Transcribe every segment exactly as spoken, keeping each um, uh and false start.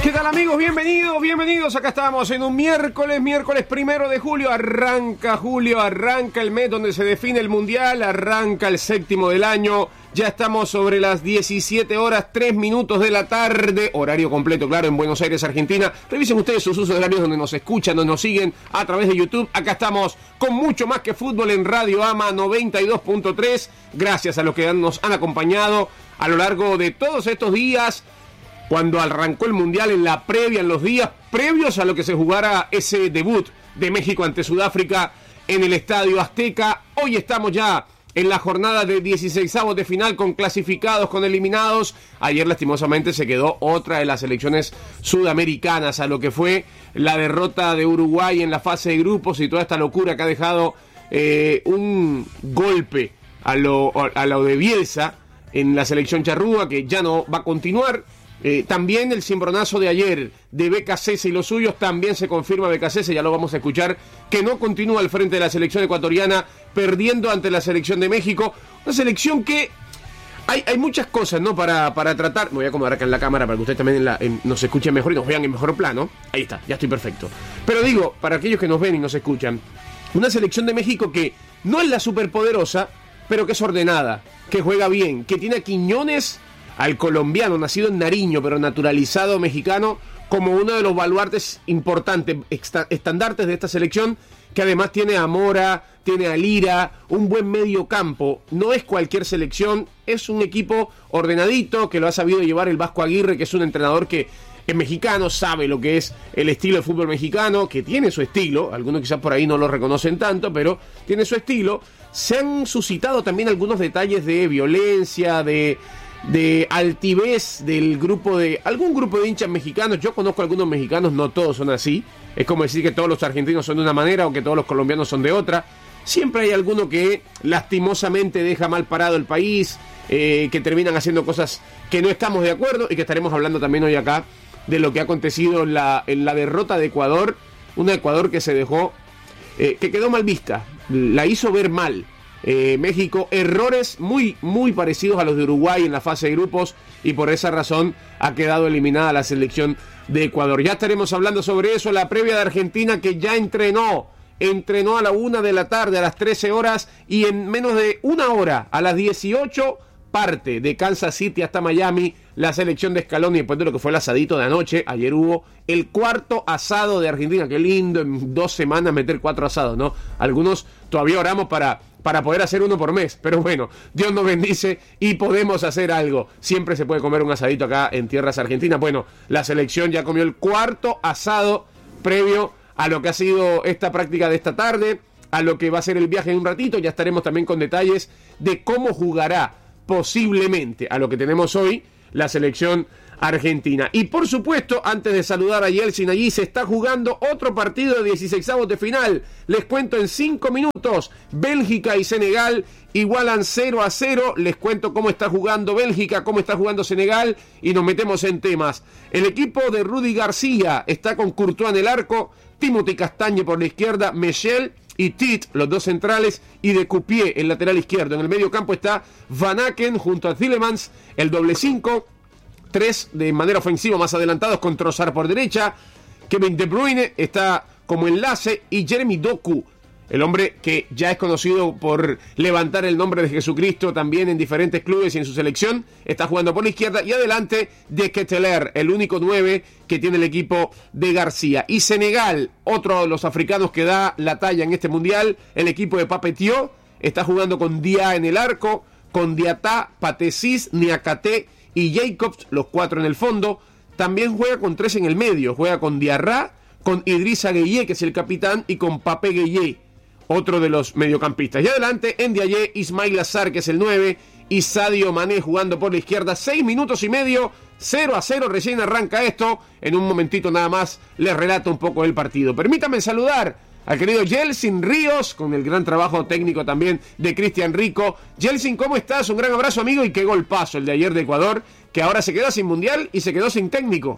¿Qué tal, amigos? Bienvenidos, bienvenidos. Acá estamos en un miércoles, miércoles primero de julio. Arranca julio, arranca el mes donde se define el Mundial, arranca el séptimo del año. Ya estamos sobre las diecisiete horas, tres minutos de la tarde. Horario completo, claro, en Buenos Aires, Argentina. Revisen ustedes sus usos horarios donde nos escuchan, donde nos siguen a través de YouTube. Acá estamos con mucho más que fútbol en Radio Ama noventa y dos punto tres. Gracias a los que nos han acompañado a lo largo de todos estos días. Cuando arrancó el Mundial, en la previa, en los días previos a lo que se jugara ese debut de México ante Sudáfrica en el Estadio Azteca. Hoy estamos ya en la jornada de dieciseisavos de final, con clasificados, con eliminados. Ayer lastimosamente se quedó otra de las selecciones sudamericanas a lo que fue la derrota de Uruguay en la fase de grupos y toda esta locura que ha dejado eh, un golpe a lo, a lo de Bielsa en la selección charrúa, que ya no va a continuar. Eh, también el cimbronazo de ayer de Becasese y los suyos, también se confirma Becasese, ya lo vamos a escuchar, que no continúa al frente de la selección ecuatoriana, perdiendo ante la selección de México. Una selección que hay, hay muchas cosas, ¿no? Para, para tratar. Me voy a acomodar acá en la cámara para que ustedes también en la, en, nos escuchen mejor y nos vean en mejor plano. Ahí está, ya estoy perfecto. Pero digo, para aquellos que nos ven y nos escuchan, una selección de México que no es la superpoderosa, pero que es ordenada, que juega bien, que tiene a Quiñones, al colombiano, nacido en Nariño, pero naturalizado mexicano, como uno de los baluartes importantes, estandartes de esta selección, que además tiene a Mora, tiene a Lira, un buen medio campo. No es cualquier selección, es un equipo ordenadito, que lo ha sabido llevar el Vasco Aguirre, que es un entrenador que es mexicano, sabe lo que es el estilo de fútbol mexicano, que tiene su estilo, algunos quizás por ahí no lo reconocen tanto, pero tiene su estilo. Se han suscitado también algunos detalles de violencia, de... de altivez del grupo de algún grupo de hinchas mexicanos. Yo conozco a algunos mexicanos, no todos son así. Es como decir que todos los argentinos son de una manera o que todos los colombianos son de otra. Siempre hay alguno que lastimosamente deja mal parado el país, eh, que terminan haciendo cosas que no estamos de acuerdo, y que estaremos hablando también hoy acá de lo que ha acontecido en la, en la derrota de Ecuador. Una Ecuador que se dejó, eh, que quedó mal vista, la hizo ver mal. Eh, México, errores muy, muy parecidos a los de Uruguay en la fase de grupos, y por esa razón ha quedado eliminada la selección de Ecuador. Ya estaremos hablando sobre eso. La previa de Argentina, que ya entrenó, entrenó a la una de la tarde, a las trece horas, y en menos de una hora, a las dieciocho, parte de Kansas City hasta Miami, la selección de Scaloni, después de lo que fue el asadito de anoche. Ayer hubo el cuarto asado de Argentina. Qué lindo en dos semanas meter cuatro asados, ¿no? Algunos todavía oramos para... para poder hacer uno por mes, pero bueno, Dios nos bendice y podemos hacer algo. Siempre se puede comer un asadito acá en tierras argentinas. Bueno, la selección ya comió el cuarto asado previo a lo que ha sido esta práctica de esta tarde, a lo que va a ser el viaje en un ratito. Ya estaremos también con detalles de cómo jugará posiblemente a lo que tenemos hoy la selección argentina. Y por supuesto, antes de saludar a Yeltsin, allí se está jugando otro partido de dieciseisavos de final. Les cuento en cinco minutos. Bélgica y Senegal igualan cero a cero. Les cuento cómo está jugando Bélgica, cómo está jugando Senegal, y nos metemos en temas. El equipo de Rudy García está con Courtois en el arco, Timothy Castagne por la izquierda, Michel y Tit, los dos centrales, y de Cupier, el lateral izquierdo. En el medio campo está Van Aken junto a Tielemans, el doble cinco. Tres de manera ofensiva más adelantados, con Trossard por derecha. Kevin De Bruyne está como enlace, y Jeremy Doku, el hombre que ya es conocido por levantar el nombre de Jesucristo también en diferentes clubes y en su selección, está jugando por la izquierda. Y adelante de Ketelaere, el único nueve que tiene el equipo de García. Y Senegal, otro de los africanos que da la talla en este mundial, el equipo de Pape Thiaw, está jugando con Dia en el arco, con Diatá, Patecis, Niakate y Jacobs, los cuatro en el fondo. También juega con tres en el medio, juega con Diarra, con Idrissa Gueye, que es el capitán, y con Pape Gueye, otro de los mediocampistas. Y adelante, Ndiaye, Ismail Azar, que es el nueve, y Sadio Mané jugando por la izquierda. Seis minutos y medio, cero a cero, recién arranca esto. En un momentito nada más les relato un poco el partido. Permítanme saludar al querido Yeltsin Ríos, con el gran trabajo técnico también de Cristian Rico. Yeltsin, ¿cómo estás? Un gran abrazo, amigo, y qué golpazo el de ayer de Ecuador, que ahora se quedó sin mundial y se quedó sin técnico.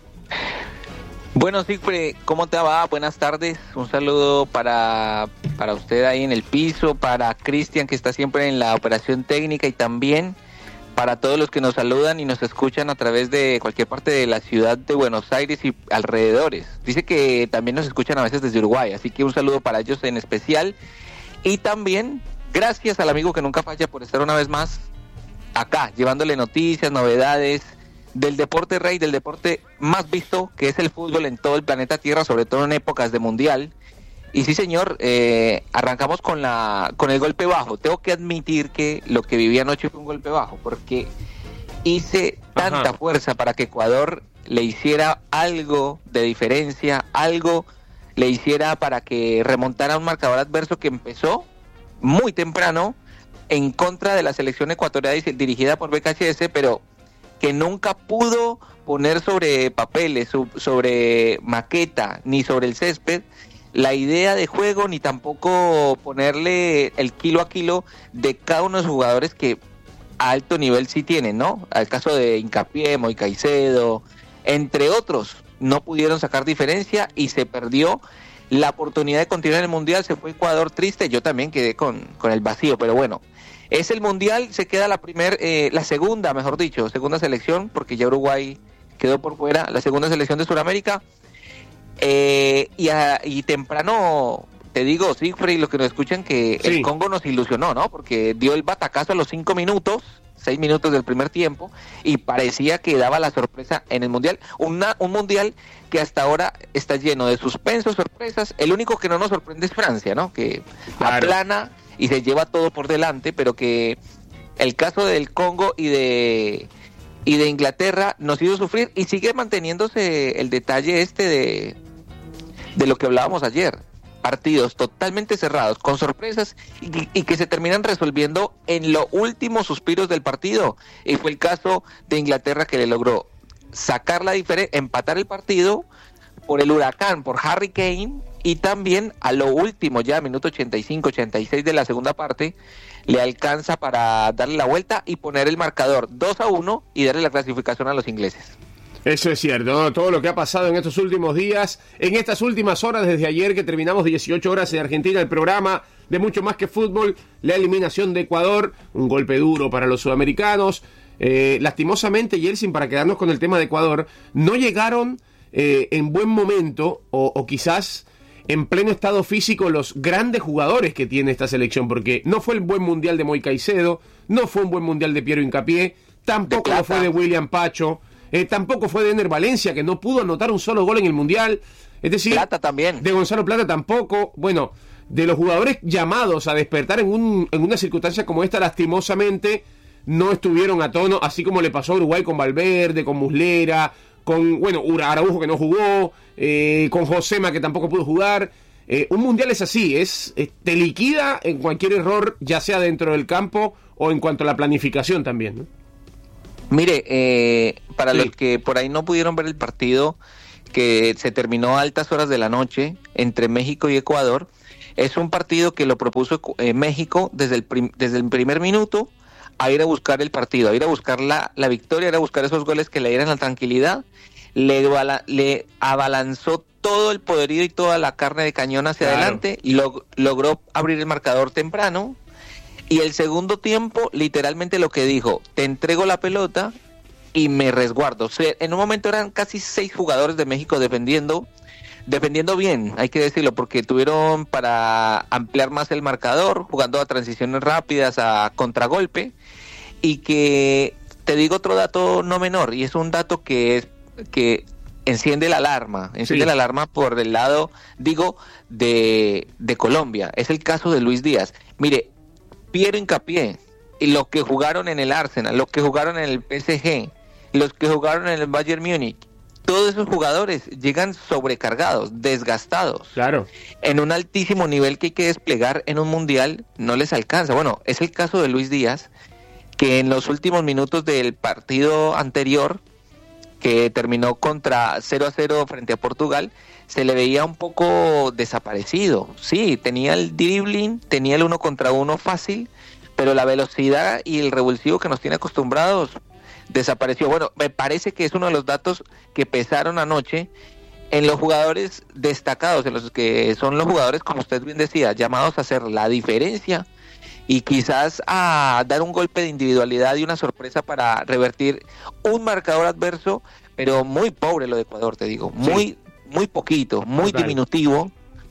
Bueno, Siegfried, ¿cómo te va? Buenas tardes. Un saludo para, para usted ahí en el piso, para Cristian, que está siempre en la operación técnica, y también para todos los que nos saludan y nos escuchan a través de cualquier parte de la ciudad de Buenos Aires y alrededores. Dice que también nos escuchan a veces desde Uruguay, así que un saludo para ellos en especial. Y también gracias al amigo que nunca falla por estar una vez más acá, llevándole noticias, novedades del deporte rey, del deporte más visto, que es el fútbol en todo el planeta Tierra, sobre todo en épocas de mundial. Y sí, señor, eh, arrancamos con la con el golpe bajo. Tengo que admitir que lo que viví anoche fue un golpe bajo, porque hice tanta Ajá. fuerza para que Ecuador le hiciera algo de diferencia, algo le hiciera para que remontara un marcador adverso que empezó muy temprano en contra de la selección ecuatoriana dirigida por B K H S, pero que nunca pudo poner sobre papeles, sobre maqueta, ni sobre el césped, la idea de juego, ni tampoco ponerle el kilo a kilo de cada uno de los jugadores que a alto nivel sí tienen, ¿no? Al caso de Hincapié, Moy Caicedo, entre otros, no pudieron sacar diferencia y se perdió la oportunidad de continuar en el Mundial. Se fue Ecuador triste, yo también quedé con, con el vacío, pero bueno, es el Mundial, se queda la primer, eh, la segunda, mejor dicho, segunda selección, porque ya Uruguay quedó por fuera, la segunda selección de Sudamérica, eh, y, a, y temprano, te digo, Siegfried, los que nos escuchan, que sí. el Congo nos ilusionó, ¿no? Porque dio el batacazo a los cinco minutos, seis minutos del primer tiempo, y parecía que daba la sorpresa en el Mundial, Una, un Mundial que hasta ahora está lleno de suspensos, sorpresas. El único que no nos sorprende es Francia, ¿no? Que claro. aplana y se lleva todo por delante, pero que el caso del Congo y de y de Inglaterra nos hizo sufrir, y sigue manteniéndose el detalle este de de lo que hablábamos ayer, partidos totalmente cerrados, con sorpresas y, y que se terminan resolviendo en los últimos suspiros del partido, y fue el caso de Inglaterra, que le logró sacar la diferencia, empatar el partido por el huracán, por Harry Kane, y también a lo último, ya minuto ochenta y cinco, ochenta y seis de la segunda parte, le alcanza para darle la vuelta y poner el marcador dos a uno y darle la clasificación a los ingleses. Eso es cierto, ¿no? Todo lo que ha pasado en estos últimos días, en estas últimas horas, desde ayer que terminamos dieciocho horas en Argentina, el programa de Mucho Más que Fútbol, la eliminación de Ecuador, un golpe duro para los sudamericanos. Eh, lastimosamente, Yeltsin, para quedarnos con el tema de Ecuador, no llegaron eh, en buen momento, o, o quizás en pleno estado físico, los grandes jugadores que tiene esta selección, porque no fue el buen mundial de Moy Caicedo, no fue un buen mundial de Piero Hincapié, tampoco lo fue de William Pacho, eh, tampoco fue de Ener Valencia, que no pudo anotar un solo gol en el mundial, es decir, Plata también. De Gonzalo Plata tampoco. Bueno, de los jugadores llamados a despertar en, un, en una circunstancia como esta, lastimosamente no estuvieron a tono, así como le pasó a Uruguay con Valverde, con Muslera, con, bueno, Araujo, que no jugó, eh, con Josema, que tampoco pudo jugar. Eh, un mundial es así, es, es te liquida en cualquier error, ya sea dentro del campo o en cuanto a la planificación también, ¿no? Mire, eh, para sí. los que por ahí no pudieron ver el partido, que se terminó a altas horas de la noche entre México y Ecuador, es un partido que lo propuso eh, México desde el, prim- desde el primer minuto, a ir a buscar el partido, a ir a buscar la, la victoria, a ir a buscar esos goles que le dieran la tranquilidad. Le, le abalanzó todo el poderío y toda la carne de cañón hacia claro. adelante, log, logró abrir el marcador temprano, y el segundo tiempo literalmente lo que dijo: te entrego la pelota y me resguardo. O sea, en un momento eran casi seis jugadores de México defendiendo, defendiendo bien, hay que decirlo, porque tuvieron para ampliar más el marcador, jugando a transiciones rápidas, a contragolpe, y que te digo otro dato no menor, y es un dato que es que enciende la alarma, enciende sí. la alarma por el lado, digo, de, de Colombia. Es el caso de Luis Díaz. Mire, Piero Hincapié, y los que jugaron en el Arsenal, los que jugaron en el P S G, los que jugaron en el Bayern Múnich, todos esos jugadores llegan sobrecargados, desgastados. Claro. En un altísimo nivel que hay que desplegar en un mundial, no les alcanza. Bueno, es el caso de Luis Díaz, que en los últimos minutos del partido anterior, que terminó contra cero a cero frente a Portugal, se le veía un poco desaparecido. Sí, tenía el dribbling, tenía el uno contra uno fácil, pero la velocidad y el revulsivo que nos tiene acostumbrados desapareció. Bueno, me parece que es uno de los datos que pesaron anoche en los jugadores destacados, en los que son los jugadores, como usted bien decía, llamados a hacer la diferencia, y quizás a dar un golpe de individualidad y una sorpresa para revertir un marcador adverso, pero muy pobre lo de Ecuador, te digo, muy, sí. muy poquito, muy Total. diminutivo,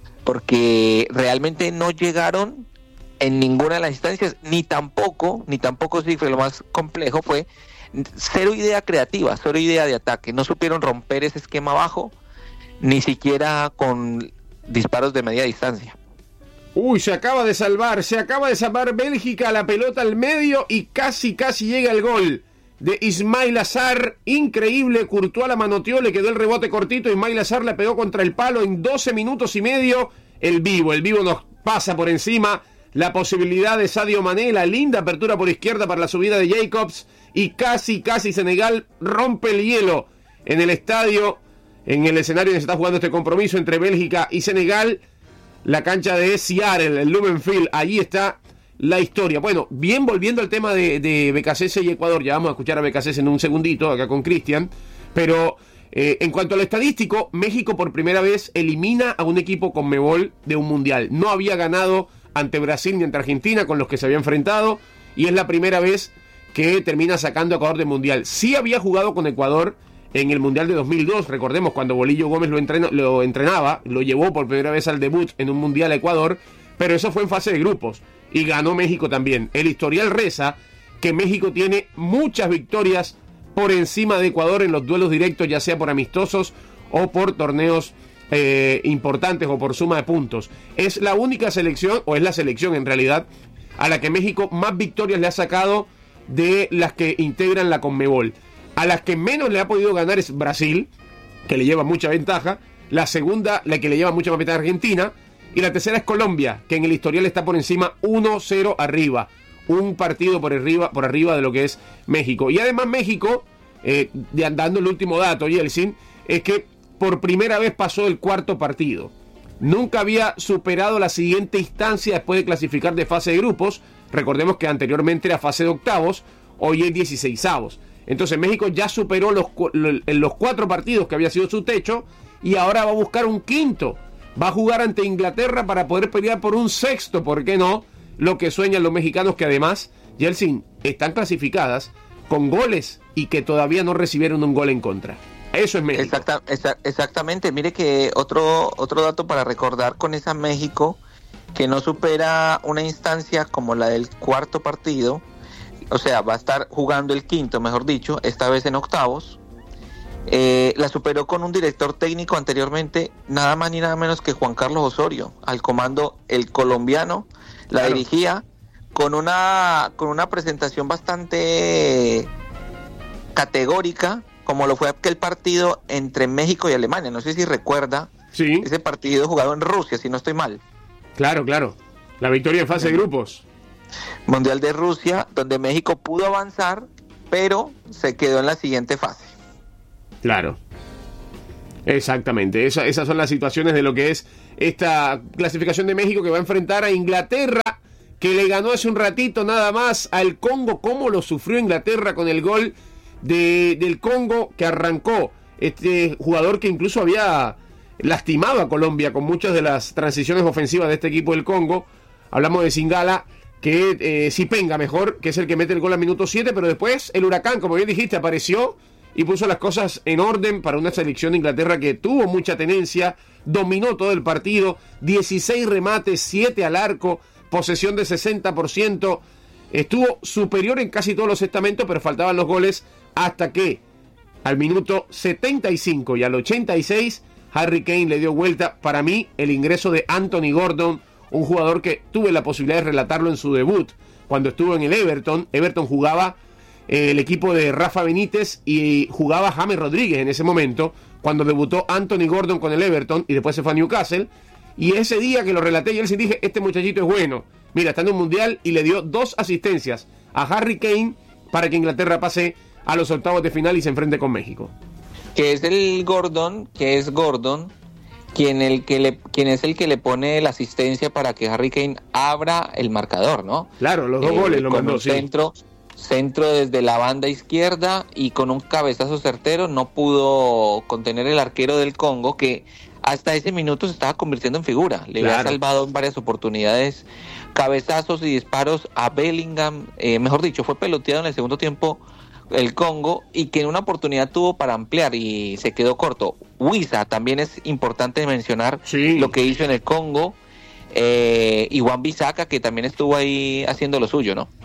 porque realmente no llegaron en ninguna de las instancias, ni tampoco, ni tampoco sí fue lo más complejo, fue cero idea creativa, cero idea de ataque, no supieron romper ese esquema bajo, ni siquiera con disparos de media distancia. Uy, se acaba de salvar, se acaba de salvar Bélgica, la pelota al medio y casi, casi llega el gol de Ismail Azar, increíble, Courtois la manoteó, le quedó el rebote cortito, Ismail Azar la pegó contra el palo en doce minutos y medio, el vivo, el vivo nos pasa por encima, la posibilidad de Sadio Mané, la linda apertura por izquierda para la subida de Jacobs, y casi, casi Senegal rompe el hielo en el estadio, en el escenario donde se está jugando este compromiso entre Bélgica y Senegal, la cancha de Seattle, el Lumenfield, allí está la historia. Bueno, bien, volviendo al tema de, de B K C S y Ecuador, ya vamos a escuchar a B K C S en un segundito, acá con Cristian, pero eh, en cuanto al estadístico, México por primera vez elimina a un equipo Conmebol de un mundial. No había ganado ante Brasil ni ante Argentina, con los que se había enfrentado, y es la primera vez que termina sacando a Ecuador del mundial. Sí había jugado con Ecuador en el Mundial de dos mil dos, recordemos cuando Bolillo Gómez lo, entrena, lo entrenaba, lo llevó por primera vez al debut en un Mundial a Ecuador, pero eso fue en fase de grupos, y ganó México también. El historial reza que México tiene muchas victorias por encima de Ecuador en los duelos directos, ya sea por amistosos o por torneos eh, importantes o por suma de puntos. Es la única selección, o es la selección en realidad, a la que México más victorias le ha sacado de las que integran la Conmebol. A las que menos le ha podido ganar es Brasil, que le lleva mucha ventaja. La segunda, la que le lleva mucha más ventaja, Argentina. Y la tercera es Colombia, que en el historial está por encima uno cero arriba. Un partido por arriba, por arriba de lo que es México. Y además México, eh, dando el último dato, Yeltsin, es que por primera vez pasó el cuarto partido. Nunca había superado la siguiente instancia después de clasificar de fase de grupos. Recordemos que anteriormente era fase de octavos, hoy es dieciseisavos. Entonces México ya superó los, los cuatro partidos que había sido su techo y ahora va a buscar un quinto. Va a jugar ante Inglaterra para poder pelear por un sexto, ¿por qué no? Lo que sueñan los mexicanos, que además, Yeltsin, están clasificadas con goles y que todavía no recibieron un gol en contra. Eso es México. Exacta, exa, exactamente, mire que otro, otro dato para recordar con esa México, que no supera una instancia como la del cuarto partido. O sea, va a estar jugando el quinto, mejor dicho, esta vez en octavos. Eh, la superó con un director técnico anteriormente, nada más ni nada menos que Juan Carlos Osorio, al comando el colombiano. La claro. dirigía con una, con una presentación bastante categórica, como lo fue aquel partido entre México y Alemania. No sé si recuerda sí. ese partido jugado en Rusia, si no estoy mal. Claro, claro. La victoria en fase de grupos. Mundial de Rusia, donde México pudo avanzar, pero se quedó en la siguiente fase. Claro. Exactamente. Esa, esas son las situaciones de lo que es esta clasificación de México, que va a enfrentar a Inglaterra, que le ganó hace un ratito nada más al Congo. ¿Cómo lo sufrió Inglaterra con el gol de, del Congo que arrancó este jugador que incluso había lastimado a Colombia con muchas de las transiciones ofensivas de este equipo del Congo? Hablamos de Singala, que eh, Sipenga mejor, que es el que mete el gol al minuto siete, pero después el Huracán, como bien dijiste, apareció y puso las cosas en orden para una selección de Inglaterra que tuvo mucha tenencia, dominó todo el partido, dieciséis remates, siete al arco, posesión de sesenta por ciento, estuvo superior en casi todos los estamentos, pero faltaban los goles hasta que al minuto setenta y cinco y al ochenta y seis Harry Kane le dio vuelta. Para mí, el ingreso de Anthony Gordon, un jugador que tuve la posibilidad de relatarlo en su debut, cuando estuvo en el Everton. Everton jugaba eh, el equipo de Rafa Benítez y jugaba James Rodríguez en ese momento, cuando debutó Anthony Gordon con el Everton y después se fue a Newcastle. Y ese día que lo relaté, yo les dije, este muchachito es bueno. Mira, está en un mundial y le dio dos asistencias a Harry Kane para que Inglaterra pase a los octavos de final y se enfrente con México. Que es el Gordon, que es Gordon, quien, el que le, quien es el que le pone la asistencia para que Harry Kane abra el marcador, ¿no? Claro, los dos eh, goles lo con mandó, un sí. centro, centro desde la banda izquierda y con un cabezazo certero no pudo contener el arquero del Congo, que hasta ese minuto se estaba convirtiendo en figura. Le claro. había salvado en varias oportunidades cabezazos y disparos a Bellingham, eh, mejor dicho, fue peloteado en el segundo tiempo el Congo, y que en una oportunidad tuvo para ampliar y se quedó corto. Wissa también es importante mencionar sí. lo que hizo en el Congo, eh, y Wan-Bissaka, que también estuvo ahí haciendo lo suyo, ¿no?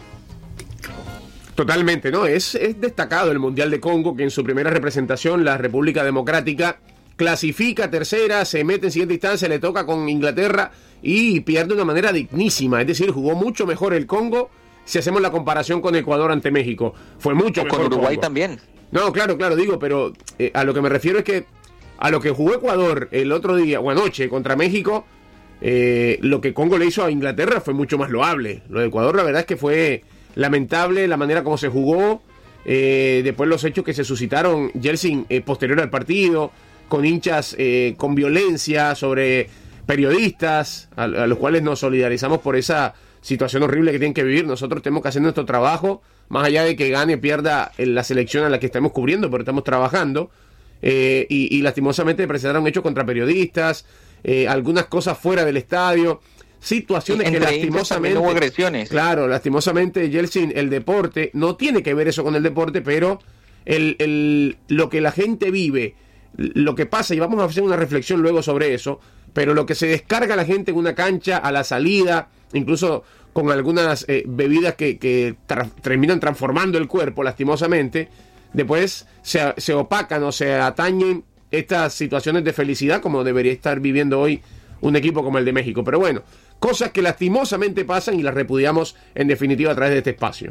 Totalmente, ¿no? Es, es destacado el Mundial de Congo, que en su primera representación, la República Democrática, clasifica tercera, se mete en siguiente instancia, le toca con Inglaterra y pierde de una manera dignísima. Es decir, jugó mucho mejor el Congo si hacemos la comparación con Ecuador ante México. Fue mucho o mejor. Con Uruguay Congo. También. No, claro, claro, digo, pero eh, a lo que me refiero es que a lo que jugó Ecuador el otro día, o anoche, contra México, eh, lo que Congo le hizo a Inglaterra fue mucho más loable. Lo de Ecuador, la verdad es que fue lamentable la manera como se jugó. Eh, después los hechos que se suscitaron, Yeltsin, eh, posterior al partido, con hinchas eh, con violencia sobre periodistas, a, a los cuales nos solidarizamos por esa situación horrible que tienen que vivir. Nosotros tenemos que hacer nuestro trabajo, más allá de que gane o pierda en la selección a la que estamos cubriendo, pero estamos trabajando, eh, y, y lastimosamente presentaron hechos contra periodistas, eh, algunas cosas fuera del estadio, situaciones que lastimosamente hubo agresiones. Claro, lastimosamente, Yeltsin, el deporte no tiene que ver eso con el deporte, pero el, el, lo que la gente vive, lo que pasa, y vamos a hacer una reflexión luego sobre eso, pero lo que se descarga la gente en una cancha a la salida, incluso con algunas eh, bebidas que, que tra- terminan transformando el cuerpo, lastimosamente, después se, se opacan o se atañen estas situaciones de felicidad como debería estar viviendo hoy un equipo como el de México. Pero bueno, cosas que lastimosamente pasan y las repudiamos en definitiva a través de este espacio.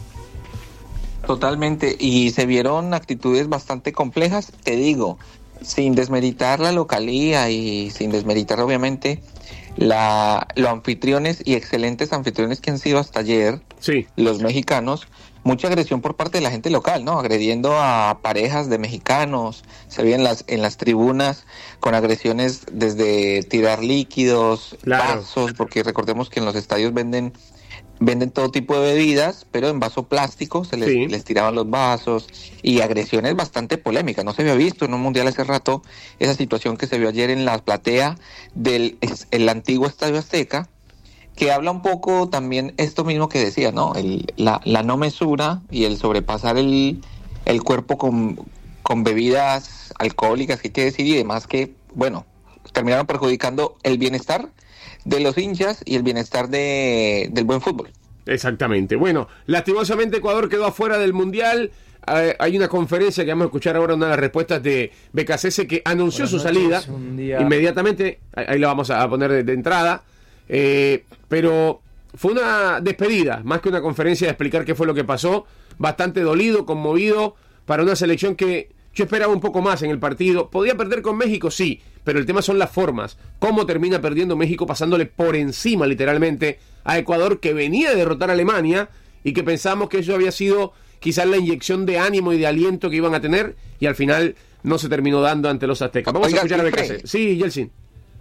Totalmente, y se vieron actitudes bastante complejas, te digo, sin desmeritar la localía y sin desmeritar obviamente la, los anfitriones y excelentes anfitriones que han sido hasta ayer, sí. los mexicanos. Mucha agresión por parte de la gente local, ¿no? Agrediendo a parejas de mexicanos, se ve en las, en las tribunas con agresiones desde tirar líquidos, claro. vasos, porque recordemos que en los estadios venden venden todo tipo de bebidas, pero en vaso plástico se les, sí. les tiraban los vasos, y agresiones bastante polémicas. No se había visto en un mundial hace rato esa situación que se vio ayer en la platea del el antiguo Estadio Azteca, que habla un poco también esto mismo que decía, ¿no? El, la, la no mesura y el sobrepasar el, el cuerpo con, con bebidas alcohólicas, que hay que decir, y demás, que, bueno, terminaron perjudicando el bienestar de los hinchas y el bienestar de, del buen fútbol. Exactamente. Bueno, lastimosamente Ecuador quedó afuera del Mundial. Eh, hay una conferencia que vamos a escuchar ahora, una de las respuestas de B K C S, que anunció Buenas su noches, salida día... inmediatamente. Ahí la vamos a poner de, de entrada. Eh, pero fue una despedida, más que una conferencia de explicar qué fue lo que pasó. Bastante dolido, conmovido, para una selección que yo esperaba un poco más en el partido. ¿Podía perder con México? Sí, pero el tema son las formas. ¿Cómo termina perdiendo México pasándole por encima literalmente a Ecuador, que venía de derrotar a Alemania y que pensamos que eso había sido quizás la inyección de ánimo y de aliento que iban a tener, y al final no se terminó dando ante los aztecas? Vamos Oiga, a escuchar a B K C. Sí, Yeltsin.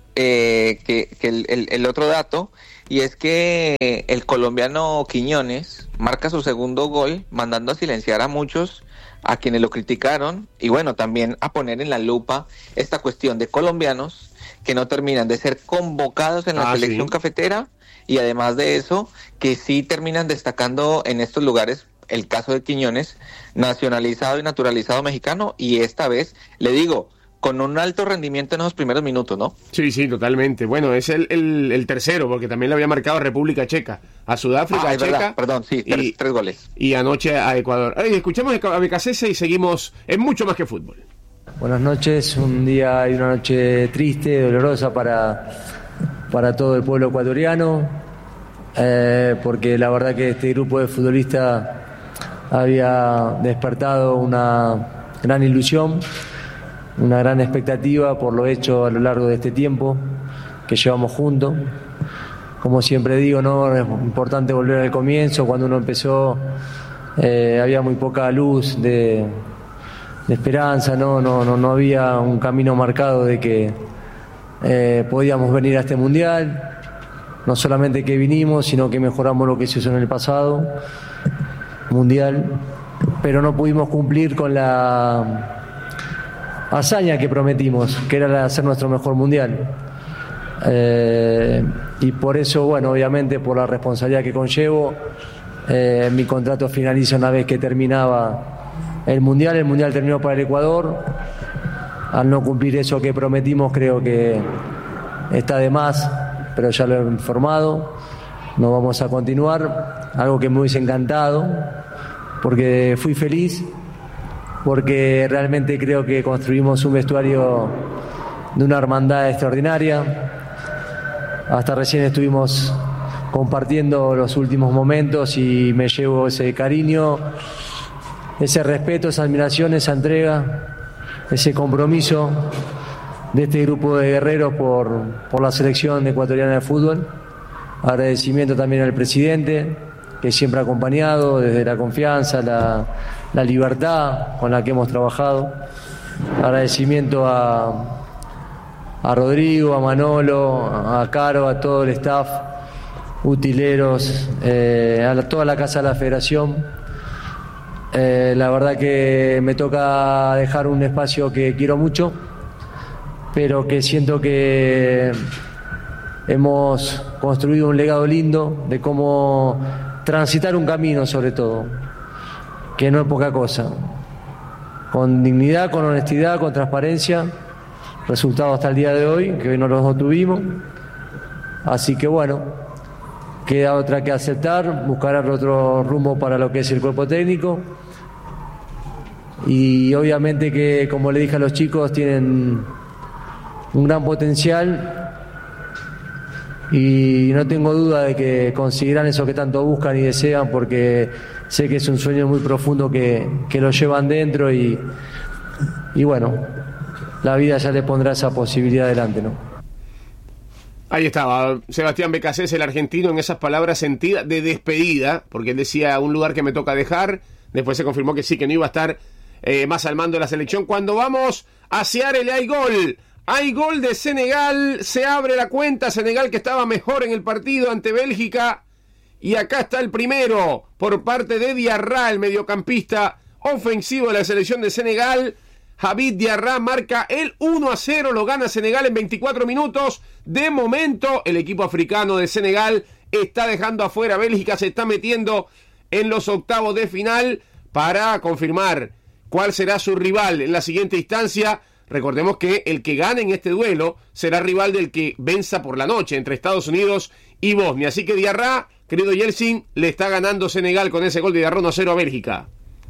Eh, que, que el, el, el otro dato, y es que el colombiano Quiñones marca su segundo gol, mandando a silenciar a muchos, a quienes lo criticaron, y bueno, también a poner en la lupa esta cuestión de colombianos que no terminan de ser convocados en la ah, selección sí. cafetera, y además de eso, que sí terminan destacando en estos lugares. El caso de Quiñones, nacionalizado y naturalizado mexicano, y esta vez, le digo, con un alto rendimiento en esos primeros minutos, ¿no? Sí, sí, totalmente. Bueno, es el, el, el tercero, porque también le había marcado a República Checa, a Sudáfrica, ah, a Checa. Verdad. Perdón, sí, tres, y, tres goles. Y anoche a Ecuador. Ay, escuchemos a B K C S y seguimos en mucho más que fútbol. Buenas noches, un día y una noche triste, dolorosa para, para todo el pueblo ecuatoriano, eh, porque la verdad que este grupo de futbolistas había despertado una gran ilusión, una gran expectativa por lo hecho a lo largo de este tiempo que llevamos juntos. Como siempre digo, ¿no? Es importante volver al comienzo. Cuando uno empezó eh, había muy poca luz de, de esperanza, ¿no? No, no, no había un camino marcado de que eh, podíamos venir a este mundial. No solamente que vinimos, sino que mejoramos lo que se hizo en el pasado. mundial, pero no pudimos cumplir con la hazaña que prometimos, que era la de hacer nuestro mejor mundial. Eh, y por eso, bueno, obviamente por la responsabilidad que conllevo, eh, mi contrato finaliza una vez que terminaba el mundial. El mundial terminó para el Ecuador. Al no cumplir eso que prometimos, creo que está de más, pero ya lo he informado. No vamos a continuar, algo que me hubiese encantado, porque fui feliz, porque realmente creo que construimos un vestuario de una hermandad extraordinaria. Hasta recién estuvimos compartiendo los últimos momentos y me llevo ese cariño, ese respeto, esa admiración, esa entrega, ese compromiso de este grupo de guerreros por, por la selección ecuatoriana de fútbol. Agradecimiento también al presidente, que siempre ha acompañado desde la confianza, la, la libertad con la que hemos trabajado. Agradecimiento a, a Rodrigo, a Manolo, a Caro, a todo el staff, utileros, eh, a la, toda la casa de la federación. Eh, la verdad que me toca dejar un espacio que quiero mucho, pero que siento que hemos construido un legado lindo de cómo transitar un camino, sobre todo, que no es poca cosa, con dignidad, con honestidad, con transparencia. Resultado hasta el día de hoy, que hoy no los obtuvimos, así que bueno, queda otra que aceptar, buscar otro rumbo para lo que es el cuerpo técnico, y obviamente que, como le dije a los chicos, tienen un gran potencial y no tengo duda de que conseguirán eso que tanto buscan y desean, porque sé que es un sueño muy profundo que, que lo llevan dentro y, y bueno, la vida ya le pondrá esa posibilidad adelante, ¿no? Ahí estaba Sebastián Beccacece, el argentino, en esas palabras sentidas de despedida, porque él decía un lugar que me toca dejar. Después se confirmó que sí, que no iba a estar eh, más al mando de la selección. Cuando vamos hacia el hay gol. Hay gol de Senegal, se abre la cuenta. Senegal, que estaba mejor en el partido ante Bélgica. Y acá está el primero por parte de Diarra, el mediocampista ofensivo de la selección de Senegal. Habib Diarra marca el uno a cero, lo gana Senegal en veinticuatro minutos. De momento, el equipo africano de Senegal está dejando afuera a Bélgica, se está metiendo en los octavos de final para confirmar cuál será su rival en la siguiente instancia. Recordemos que el que gane en este duelo será rival del que venza por la noche entre Estados Unidos y Bosnia. Así que Diarra, querido Yeltsin, le está ganando Senegal con ese gol de Diarra uno a cero a Bélgica.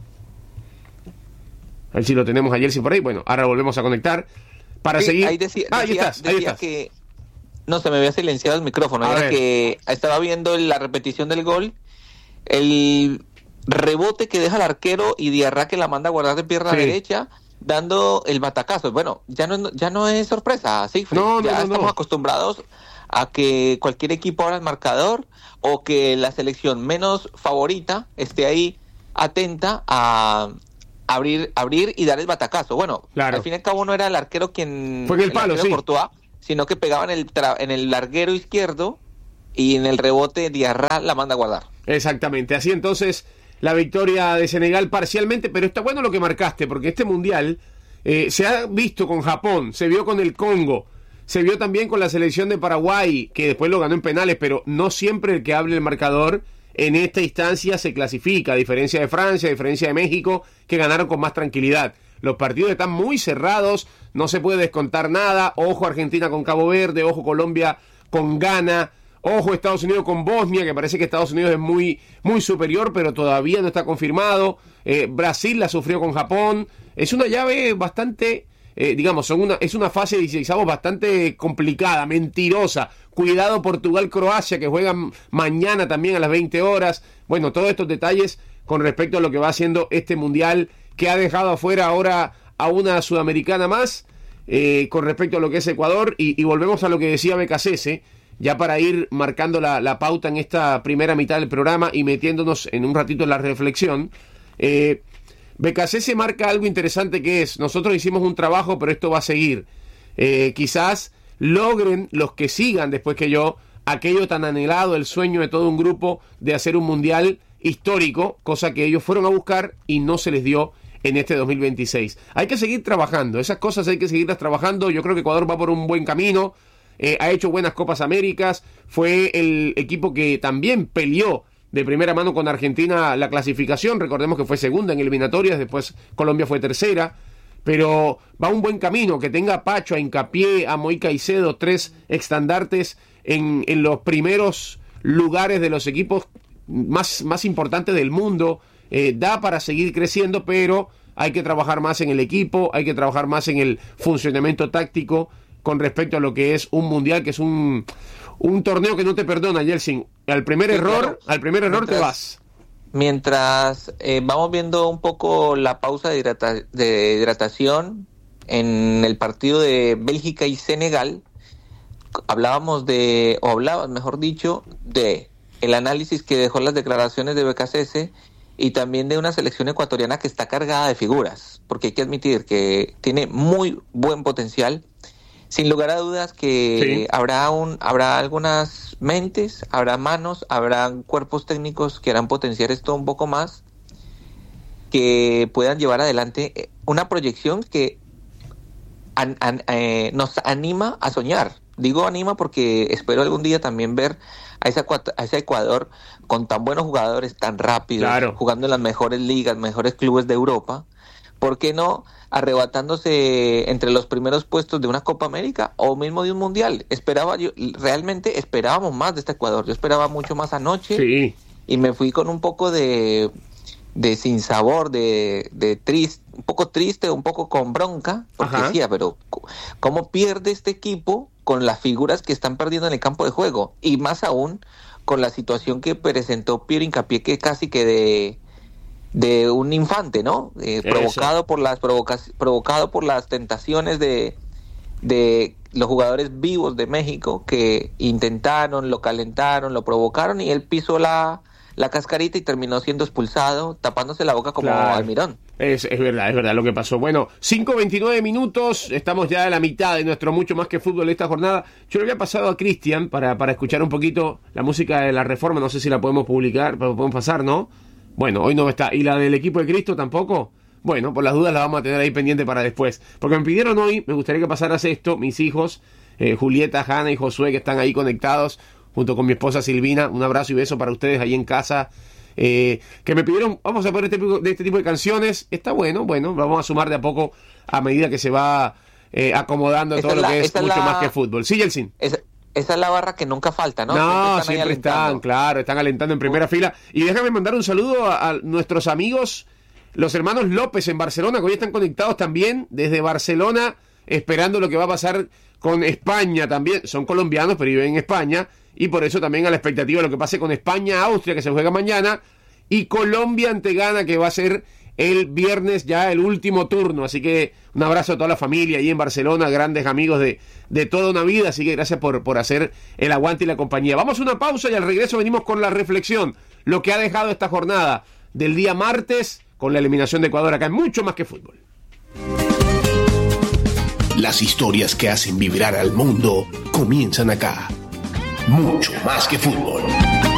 A ver si lo tenemos a Yeltsin por ahí. Bueno, ahora volvemos a conectar para sí, seguir. Ahí decía, ah, ahí decía, estás, ahí decía estás. Que no, se me había silenciado el micrófono. A Era ver. que estaba viendo la repetición del gol. El rebote que deja el arquero y Diarra que la manda a guardar de pierna Sí. derecha, dando el batacazo. Bueno, ya no, ya no es sorpresa, ¿sí? No, no, ya no, estamos no. acostumbrados a que cualquier equipo abra el marcador o que la selección menos favorita esté ahí atenta a abrir abrir y dar el batacazo. Bueno, Claro. al fin y al cabo no era el arquero quien... Fue en el palo, arquero sí. Courtois, sino que pegaba en el, tra- en el larguero izquierdo y en el rebote Diarra la manda a guardar. Exactamente, así entonces la victoria de Senegal parcialmente, pero está bueno lo que marcaste, porque este mundial eh, se ha visto con Japón, se vio con el Congo, se vio también con la selección de Paraguay, que después lo ganó en penales, pero no siempre el que hable el marcador en esta instancia se clasifica, a diferencia de Francia, a diferencia de México, que ganaron con más tranquilidad. Los partidos están muy cerrados, no se puede descontar nada. Ojo Argentina con Cabo Verde, ojo Colombia con Ghana, ojo Estados Unidos con Bosnia, que parece que Estados Unidos es muy, muy superior, pero todavía no está confirmado. Eh, Brasil la sufrió con Japón. Es una llave bastante, eh, digamos, son una, es una fase de dieciseisavos bastante complicada, mentirosa. Cuidado Portugal-Croacia, que juegan mañana también a las veinte horas. Bueno, todos estos detalles con respecto a lo que va haciendo este mundial, que ha dejado afuera ahora a una sudamericana más, eh, con respecto a lo que es Ecuador. Y, y volvemos a lo que decía Beccacece, ya para ir marcando la, la pauta en esta primera mitad del programa y metiéndonos en un ratito en la reflexión. Eh, Beccacece marca algo interesante, que es: nosotros hicimos un trabajo, pero esto va a seguir. Eh, quizás logren los que sigan después que yo aquello tan anhelado, el sueño de todo un grupo de hacer un mundial histórico, cosa que ellos fueron a buscar y no se les dio en este dos mil veintiséis. Hay que seguir trabajando, esas cosas hay que seguirlas trabajando. Yo creo que Ecuador va por un buen camino, eh, ha hecho buenas Copas Américas, fue el equipo que también peleó de primera mano con Argentina la clasificación. Recordemos que fue segunda en eliminatorias, después Colombia fue tercera, pero va un buen camino. Que tenga a Pacho, a Hincapié, a Moy Caicedo, tres estandartes en, en los primeros lugares de los equipos más, más importantes del mundo, eh, da para seguir creciendo, pero hay que trabajar más en el equipo, hay que trabajar más en el funcionamiento táctico con respecto a lo que es un mundial, que es un, un torneo que no te perdona, Yeltsin. Al primer sí, error, claro. al primer error mientras, te vas. Mientras eh, vamos viendo un poco la pausa de, hidrata- de hidratación en el partido de Bélgica y Senegal, hablábamos de, o hablabas, mejor dicho, de el análisis que dejó las declaraciones de B K C S y también de una selección ecuatoriana que está cargada de figuras, porque hay que admitir que tiene muy buen potencial. Sin lugar a dudas que sí. habrá un, habrá algunas mentes, habrá manos, habrá cuerpos técnicos que harán potenciar esto un poco más, que puedan llevar adelante una proyección que an, an, eh, nos anima a soñar. Digo anima porque espero algún día también ver a ese, a ese Ecuador con tan buenos jugadores, tan rápidos, claro. jugando en las mejores ligas, mejores clubes de Europa. ¿Por qué no arrebatándose entre los primeros puestos de una Copa América o mismo de un Mundial? Esperaba yo, realmente esperábamos más de este Ecuador. Yo esperaba mucho más anoche sí. y me fui con un poco de, de sinsabor, de, de triste, un poco triste, un poco con bronca, porque Ajá. decía, pero ¿cómo pierde este equipo con las figuras que están perdiendo en el campo de juego? Y más aún con la situación que presentó Piero Hincapié, que casi que de de un infante, ¿no? Eh, provocado por las provoca- provocado por las tentaciones de de los jugadores vivos de México que intentaron, lo calentaron, lo provocaron y él pisó la la cascarita y terminó siendo expulsado, tapándose la boca como claro. Almirón. Es, es verdad, es verdad lo que pasó. Bueno, cinco veintinueve minutos, estamos ya a la mitad de nuestro Mucho Más que Fútbol de esta jornada. Yo le había pasado a Cristian para, para escuchar un poquito la música de La Reforma, no sé si la podemos publicar, pero podemos pasar, ¿no? Bueno, hoy no está. ¿Y la del equipo de Cristo tampoco? Bueno, por las dudas la vamos a tener ahí pendiente para después. Porque me pidieron hoy, me gustaría que pasaras esto, mis hijos, eh, Julieta, Hanna y Josué, que están ahí conectados, junto con mi esposa Silvina. Un abrazo y beso para ustedes ahí en casa. Eh, que me pidieron, vamos a poner este, de este tipo de canciones. Está bueno, bueno, vamos a sumar de a poco a medida que se va eh, acomodando esa todo lo la, que es Mucho la... Más que Fútbol. Sí, Yeltsin. Es... Esa es la barra que nunca falta, ¿no? No, siempre están, siempre están claro, están alentando en primera uh. fila. Y déjame mandar un saludo a, a nuestros amigos, los hermanos López en Barcelona, que hoy están conectados también desde Barcelona, esperando lo que va a pasar con España también. Son colombianos, pero viven en España, y por eso también a la expectativa de lo que pase con España, Austria, que se juega mañana, y Colombia ante Ghana, que va a ser el viernes ya el último turno. Así que un abrazo a toda la familia ahí en Barcelona, grandes amigos de, de toda una vida, así que gracias por, por hacer el aguante y la compañía. Vamos a una pausa y al regreso venimos con la reflexión, lo que ha dejado esta jornada del día martes con la eliminación de Ecuador acá en Mucho Más que Fútbol. Las historias que hacen vibrar al mundo comienzan acá. Mucho Más que Fútbol.